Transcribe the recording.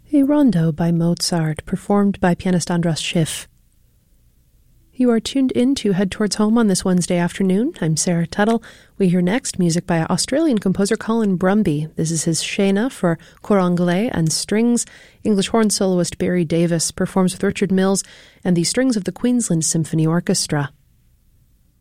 A rondo by Mozart, performed by pianist Andras Schiff. You are tuned in to Head Towards Home on this Wednesday afternoon. I'm Sarah Tuttle. We hear next music by Australian composer Colin Brumby. This is his Shena for cor anglais and strings. English horn soloist Barry Davis performs with Richard Mills and the strings of the Queensland Symphony Orchestra.